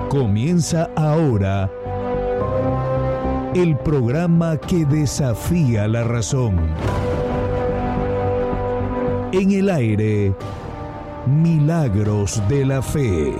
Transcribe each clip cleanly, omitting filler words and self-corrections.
Comienza ahora el programa que desafía la razón. En el aire, Milagros de la Fe.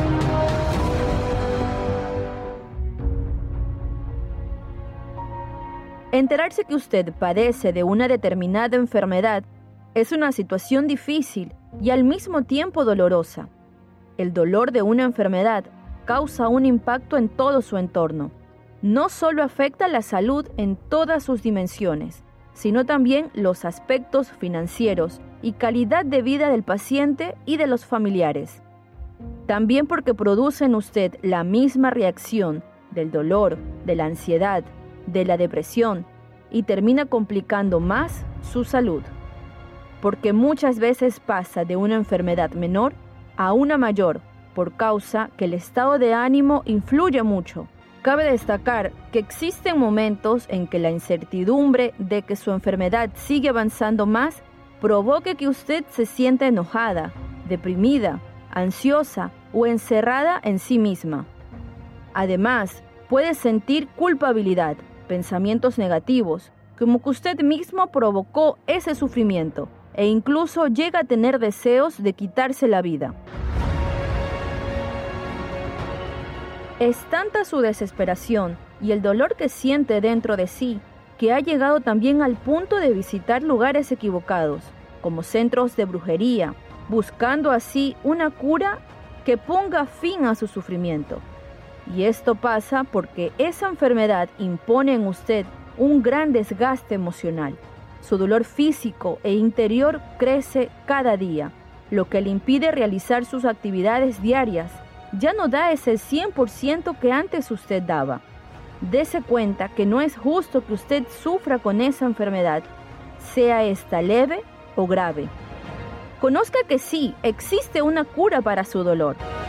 Enterarse que usted padece de una determinada enfermedad es una situación difícil y al mismo tiempo dolorosa. El dolor de una enfermedad causa un impacto en todo su entorno. No solo afecta la salud en todas sus dimensiones, sino también los aspectos financieros y calidad de vida del paciente y de los familiares. También porque produce en usted la misma reacción del dolor, de la ansiedad, de la depresión y termina complicando más su salud. Porque muchas veces pasa de una enfermedad menor a una mayor por causa que el estado de ánimo influye mucho. Cabe destacar que existen momentos en que la incertidumbre de que su enfermedad sigue avanzando más provoque que usted se sienta enojada, deprimida, ansiosa o encerrada en sí misma. Además, puede sentir culpabilidad, pensamientos negativos, como que usted mismo provocó ese sufrimiento e incluso llega a tener deseos de quitarse la vida. Es tanta su desesperación y el dolor que siente dentro de sí que ha llegado también al punto de visitar lugares equivocados, como centros de brujería, buscando así una cura que ponga fin a su sufrimiento. Y esto pasa porque esa enfermedad impone en usted un gran desgaste emocional. Su dolor físico e interior crece cada día, lo que le impide realizar sus actividades diarias. Ya no da ese 100% que antes usted daba. Dese cuenta que no es justo que usted sufra con esa enfermedad, sea esta leve o grave. Conozca que sí, existe una cura para su dolor.